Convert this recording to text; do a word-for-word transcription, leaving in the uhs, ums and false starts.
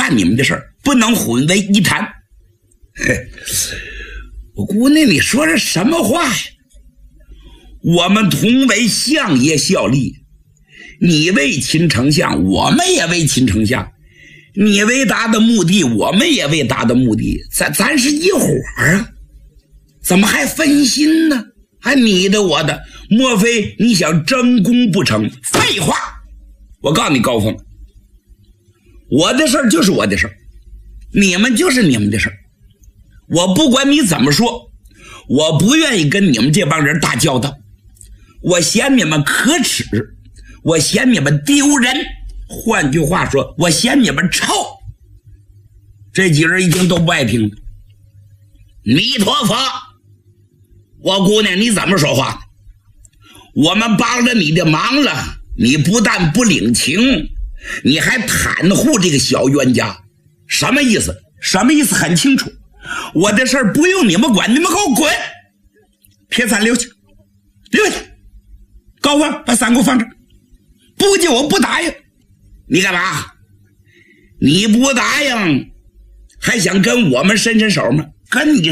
办你们的事儿，不能混为一谈。嘿，我姑娘，你说这什么话呀？我们同为相爷效力，你为秦丞相，我们也为秦丞相，你为达的目的，我们也为达的目的，咱咱是一伙儿啊，怎么还分心呢？还你的我的，莫非你想争功不成？废话！我告诉你高峰，我的事儿就是我的事儿，你们就是你们的事儿，我不管你怎么说，我不愿意跟你们这帮人打交道，我嫌你们可耻，我嫌你们丢人，换句话说，我嫌你们臭。这几人一听都不爱听。弥陀佛，我姑娘你怎么说话？我们帮了你的忙了，你不但不领情，你还袒护这个小冤家，什么意思？什么意思很清楚，我的事儿不用你们管，你们给我滚！铁伞留下，留下。高峰，把伞给我放这儿，不急我不答应。你干嘛？你不答应还想跟我们伸伸手吗？跟你